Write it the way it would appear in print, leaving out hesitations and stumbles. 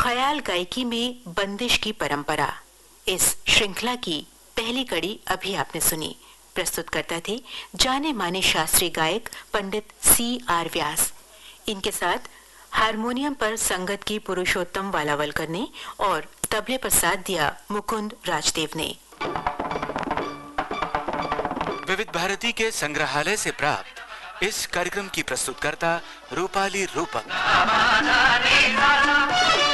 ख्याल गायकी में बंदिश की परंपरा, इस श्रृंखला की पहली कड़ी अभी आपने सुनी। प्रस्तुत करता थे जाने माने शास्त्रीय गायक पंडित C.R. व्यास। इनके साथ हारमोनियम पर संगत की पुरुषोत्तम वालावलकर ने और तबले पर साथ दिया मुकुंद राजदेव ने। विविध भारती के संग्रहालय से प्राप्त इस कार्यक्रम की प्रस्तुतकर्ता रूपाली रूपक।